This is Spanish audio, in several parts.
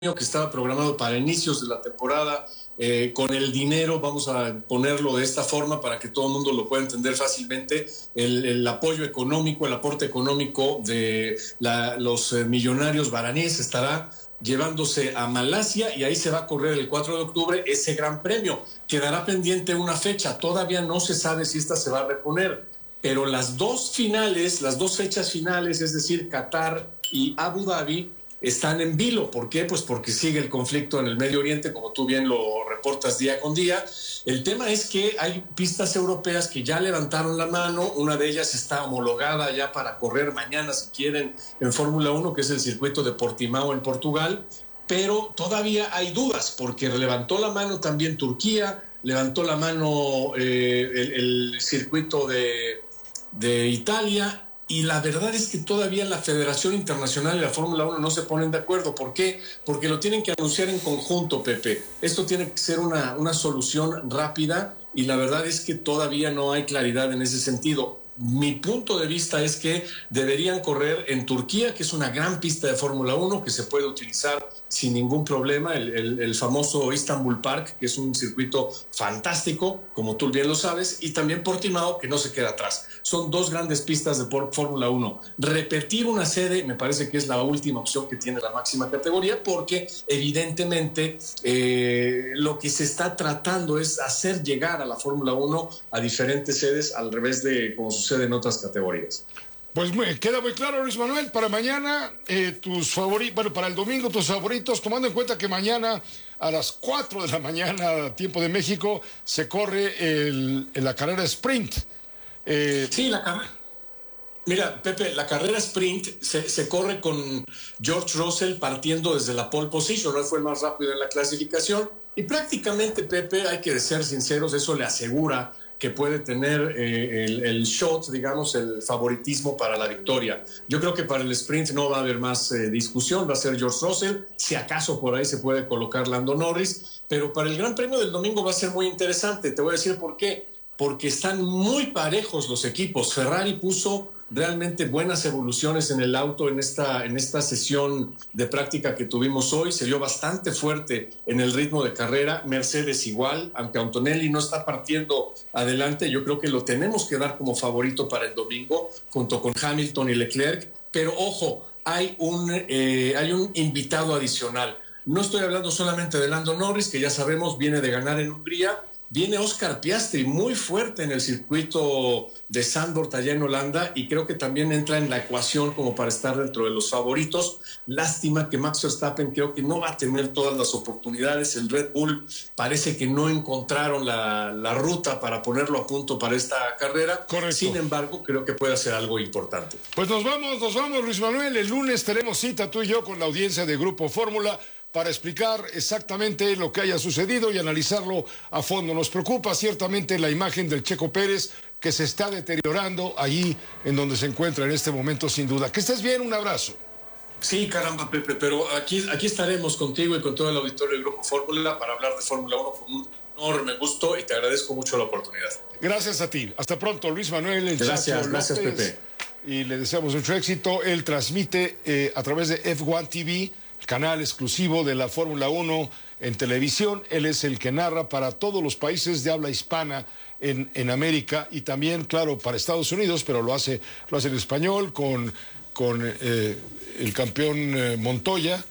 que estaba programado para inicios de la temporada, con el dinero, vamos a ponerlo de esta forma para que todo el mundo lo pueda entender fácilmente, el apoyo económico, el aporte económico de los millonarios baraníes estará llevándose a Malasia y ahí se va a correr el 4 de octubre ese gran premio. Quedará pendiente una fecha, todavía no se sabe si esta se va a reponer, pero las dos fechas finales, es decir, Qatar y Abu Dhabi, están en vilo. ¿Por qué? Pues porque sigue el conflicto en el Medio Oriente, como tú bien lo reportas día con día. El tema es que hay pistas europeas que ya levantaron la mano, una de ellas está homologada ya para correr mañana, si quieren, en Fórmula 1, que es el circuito de Portimao en Portugal, pero todavía hay dudas, porque levantó la mano también Turquía, levantó la mano el circuito de Italia. Y la verdad es que todavía la Federación Internacional y la Fórmula 1 no se ponen de acuerdo. ¿Por qué? Porque lo tienen que anunciar en conjunto, Pepe. Esto tiene que ser una solución rápida y la verdad es que todavía no hay claridad en ese sentido. Mi punto de vista es que deberían correr en Turquía, que es una gran pista de Fórmula 1 que se puede utilizar sin ningún problema, el famoso Istanbul Park, que es un circuito fantástico, como tú bien lo sabes, y también Portimao, que no se queda atrás. Son dos grandes pistas de Fórmula 1. Repetir una sede me parece que es la última opción que tiene la máxima categoría, porque evidentemente lo que se está tratando es hacer llegar a la Fórmula 1 a diferentes sedes, al revés de como sucede en otras categorías. Pues queda muy claro, Luis Manuel. Para mañana, tus favoritos, bueno, para el domingo, tus favoritos, tomando en cuenta que mañana a las 4 de la mañana, tiempo de México, se corre la carrera sprint. Sí, la carrera. Mira, Pepe, la carrera sprint se corre con George Russell partiendo desde la pole position, ¿no? Fue el más rápido en la clasificación y prácticamente, Pepe, hay que ser sinceros, eso le asegura que puede tener el shot, digamos, el favoritismo para la victoria. Yo creo que para el sprint no va a haber más discusión, va a ser George Russell, si acaso por ahí se puede colocar Lando Norris, pero para el Gran Premio del domingo va a ser muy interesante. Te voy a decir por qué. Porque están muy parejos los equipos. Ferrari puso realmente buenas evoluciones en el auto en esta sesión de práctica que tuvimos hoy. Se vio bastante fuerte en el ritmo de carrera. Mercedes igual, aunque Antonelli no está partiendo adelante, yo creo que lo tenemos que dar como favorito para el domingo, junto con Hamilton y Leclerc. Pero ojo, hay un invitado adicional. No estoy hablando solamente de Lando Norris, que ya sabemos viene de ganar en Hungría. Viene Oscar Piastri muy fuerte en el circuito de Zandvoort allá en Holanda y creo que también entra en la ecuación como para estar dentro de los favoritos. Lástima que Max Verstappen creo que no va a tener todas las oportunidades. El Red Bull parece que no encontraron la ruta para ponerlo a punto para esta carrera. Correcto. Sin embargo, creo que puede hacer algo importante. Pues nos vamos, Luis Manuel. El lunes tenemos cita tú y yo con la audiencia de Grupo Fórmula para explicar exactamente lo que haya sucedido y analizarlo a fondo. Nos preocupa ciertamente la imagen del Checo Pérez, que se está deteriorando allí en donde se encuentra en este momento, sin duda. Que estés bien, un abrazo. Sí, caramba, Pepe, pero aquí estaremos contigo y con todo el auditorio del Grupo Fórmula para hablar de Fórmula 1 con un enorme gusto y te agradezco mucho la oportunidad. Gracias a ti. Hasta pronto, Luis Manuel. Gracias, Pepe. Y le deseamos mucho éxito. Él transmite a través de F1 TV, canal exclusivo de la Fórmula 1 en televisión. Él es el que narra para todos los países de habla hispana en América y también, claro, para Estados Unidos, pero lo hace en español con el campeón Montoya.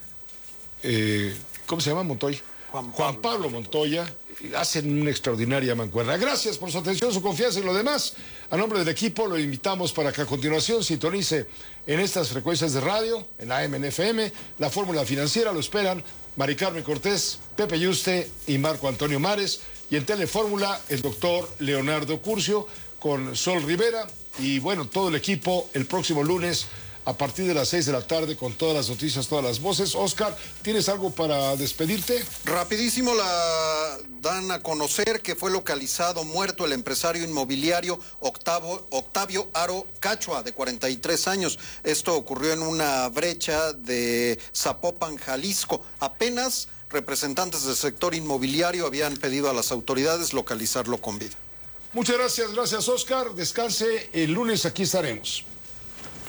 ¿Cómo se llama Montoya? Juan Pablo Montoya. Hacen una extraordinaria mancuerna. Gracias por su atención, su confianza y lo demás. A nombre del equipo lo invitamos para que a continuación sintonice en estas frecuencias de radio, en AM, en FM, la Fórmula Financiera. Lo esperan Mari Carmen Cortés, Pepe Yuste y Marco Antonio Mares. Y en Telefórmula, el doctor Leonardo Curcio con Sol Rivera. Y bueno, todo el equipo el próximo lunes a partir de las 6 de la tarde con todas las noticias, todas las voces. Oscar, ¿tienes algo para despedirte? Rapidísimo, dan a conocer que fue localizado muerto el empresario inmobiliario Octavio Aro Cachua, de 43 años. Esto ocurrió en una brecha de Zapopan, Jalisco. Apenas representantes del sector inmobiliario habían pedido a las autoridades localizarlo con vida. Muchas gracias, Oscar. Descanse, el lunes aquí estaremos.